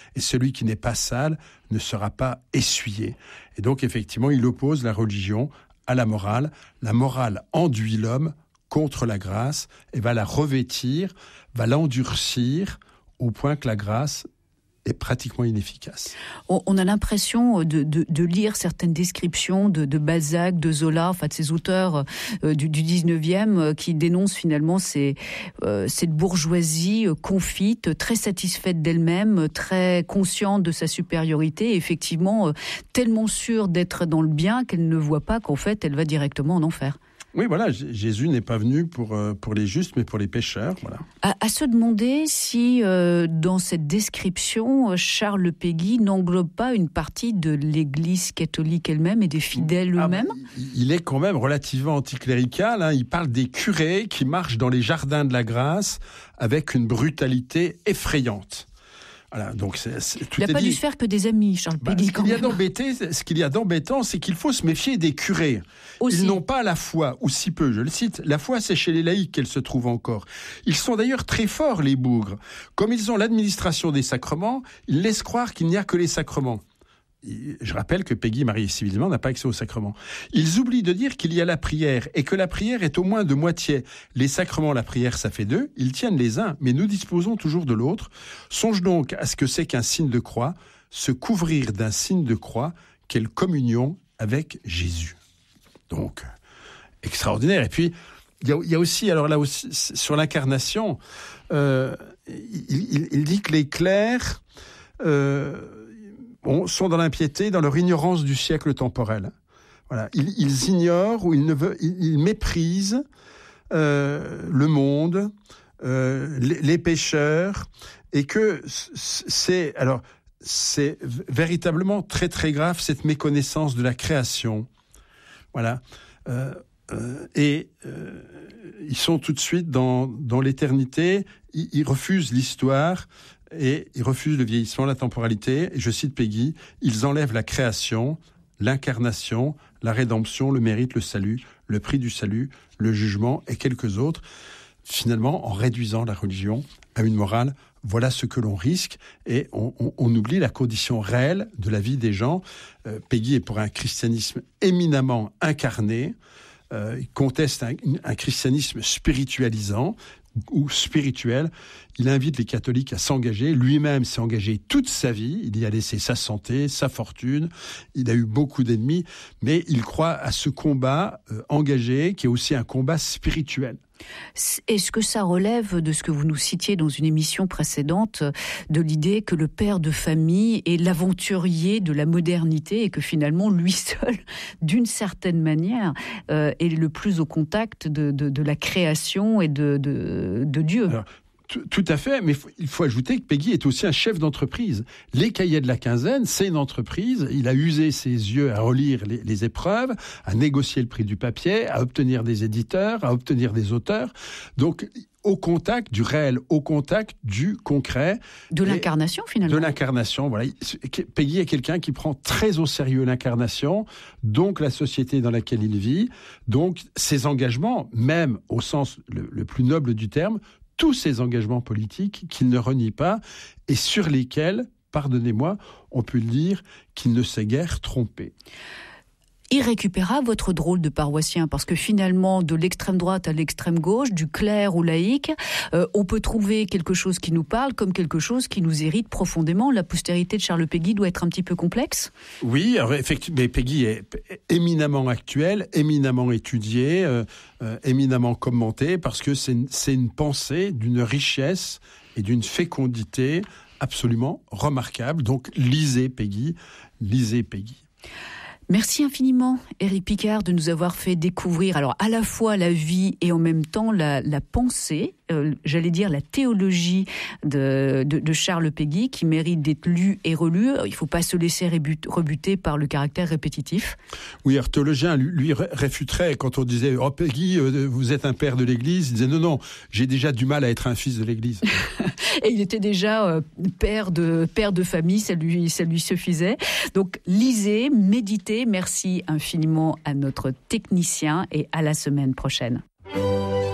et celui qui n'est pas sale ne sera pas essuyé. Et donc, effectivement, il oppose la religion à la morale. La morale enduit l'homme contre la grâce et va la revêtir, va l'endurcir au point que la grâce est pratiquement inefficace. On a l'impression de lire certaines descriptions de Balzac, de Zola, enfin de ces auteurs du 19e qui dénoncent finalement cette bourgeoisie confite, très satisfaite d'elle-même, très consciente de sa supériorité, et effectivement tellement sûre d'être dans le bien qu'elle ne voit pas qu'en fait elle va directement en enfer. Oui, voilà, Jésus n'est pas venu pour les justes, mais pour les pécheurs. Voilà. À se demander si, dans cette description, Charles Péguy n'englobe pas une partie de l'Église catholique elle-même et des fidèles eux-mêmes. Il est quand même relativement anticlérical. Hein. Il parle des curés qui marchent dans les jardins de la grâce avec une brutalité effrayante. Voilà, donc il n'a pas dû se faire que des amis, Charles Péguy. Ce qu'il y a d'embêtant, c'est qu'il faut se méfier des curés. Aussi. Ils n'ont pas la foi, ou si peu, je le cite. La foi, c'est chez les laïcs qu'elle se trouve encore. Ils sont d'ailleurs très forts, les bougres. Comme ils ont l'administration des sacrements, ils laissent croire qu'il n'y a que les sacrements. Je rappelle que Péguy, marié civilement, n'a pas accès aux sacrements. Ils oublient de dire qu'il y a la prière et que la prière est au moins de moitié. Les sacrements, la prière, ça fait 2. Ils tiennent les uns, mais nous disposons toujours de l'autre. Songe donc à ce que c'est qu'un signe de croix, se couvrir d'un signe de croix, quelle communion avec Jésus. Donc, extraordinaire. Et puis, il y a aussi, alors là aussi, sur l'incarnation, il dit que les clercs sont dans l'impiété, dans leur ignorance du siècle temporel. Voilà, ils ignorent ou ils méprisent le monde, les pécheurs, et que c'est véritablement très très grave cette méconnaissance de la création. Voilà, ils sont tout de suite dans l'éternité. Ils refusent l'histoire. Et ils refusent le vieillissement, la temporalité. Et je cite Péguy, ils enlèvent la création, l'incarnation, la rédemption, le mérite, le salut, le prix du salut, le jugement et quelques autres. Finalement, en réduisant la religion à une morale, voilà ce que l'on risque. Et on oublie la condition réelle de la vie des gens. Péguy est pour un christianisme éminemment incarné. Il conteste un christianisme spiritualisant ou spirituel. Il invite les catholiques à s'engager. Lui-même s'est engagé toute sa vie. Il y a laissé sa santé, sa fortune. Il a eu beaucoup d'ennemis, mais il croit à ce combat engagé qui est aussi un combat spirituel. Est-ce que ça relève de ce que vous nous citiez dans une émission précédente, de l'idée que le père de famille est l'aventurier de la modernité et que finalement, lui seul, d'une certaine manière, est le plus au contact de la création et de Dieu ? Alors, tout à fait, mais il faut ajouter que Péguy est aussi un chef d'entreprise. Les Cahiers de la Quinzaine, c'est une entreprise. Il a usé ses yeux à relire les épreuves, à négocier le prix du papier, à obtenir des éditeurs, à obtenir des auteurs. Donc, au contact du réel, au contact du concret. De l'incarnation, finalement. De l'incarnation, voilà. Péguy est quelqu'un qui prend très au sérieux l'incarnation, donc la société dans laquelle il vit, donc ses engagements, même au sens le plus noble du terme, tous ces engagements politiques qu'il ne renie pas et sur lesquels, pardonnez-moi, on peut le dire, qu'il ne s'est guère trompé. Irrécupérable, votre drôle de paroissien, parce que finalement, de l'extrême droite à l'extrême gauche, du clerc au laïc, on peut trouver quelque chose qui nous parle comme quelque chose qui nous hérite profondément. La postérité de Charles Péguy doit être un petit peu complexe. Oui, alors, effectivement, Péguy est éminemment actuel, éminemment étudié, éminemment commenté, parce que c'est une pensée d'une richesse et d'une fécondité absolument remarquable. Donc, lisez Péguy. Merci infiniment, Éric Picard, de nous avoir fait découvrir alors à la fois la vie et en même temps la pensée, j'allais dire la théologie de Charles Péguy, qui mérite d'être lu et relu. Il ne faut pas se laisser rebuter par le caractère répétitif. Oui, un théologien, lui réfuterait quand on disait « Oh Péguy, vous êtes un père de l'Église », il disait « Non, j'ai déjà du mal à être un fils de l'Église ». Et il était déjà père de famille, ça lui suffisait. Donc lisez, méditez. Merci infiniment à notre technicien et à la semaine prochaine.